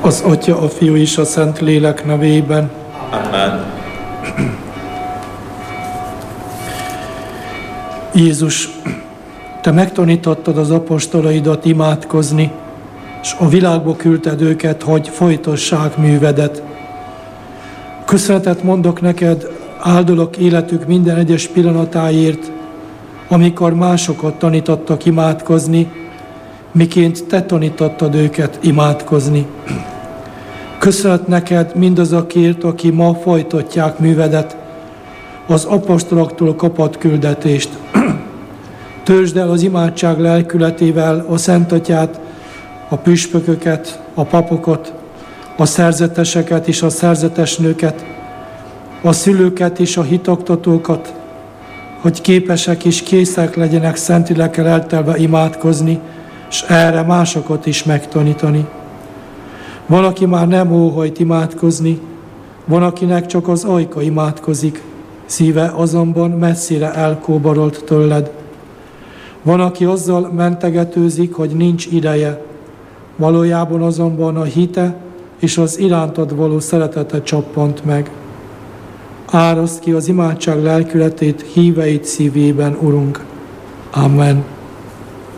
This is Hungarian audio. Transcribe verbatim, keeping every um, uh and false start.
Az Atya, a Fiú és a Szent Lélek nevében. Amen. Jézus, Te megtanítottad az apostolaidat imádkozni, és a világba küldted őket, hogy folytassák művedet. Köszönetet mondok neked, áldolok életük minden egyes pillanatáért, amikor másokat tanítottak imádkozni, miként Te tanítottad őket imádkozni. Köszönet neked mindazokért, aki ma folytatják művedet, az apostoloktól kapott küldetést. Törzsd el az imádság lelkületével a Szent Atyát, a püspököket, a papokat, a szerzeteseket és a szerzetes nőket, a szülőket és a hitoktatókat, hogy képesek és készek legyenek szent lélekkel eltelve imádkozni, és erre másokat is megtanítani. Van, aki már nem óhajt imádkozni, van, akinek csak az ajka imádkozik, szíve azonban messzire elkóbarolt tőled. Van, aki azzal mentegetőzik, hogy nincs ideje, valójában azonban a hite és az irántad való szeretete csappant meg. Áraszd ki az imádság lelkületét híveit szívében, Urunk. Amen.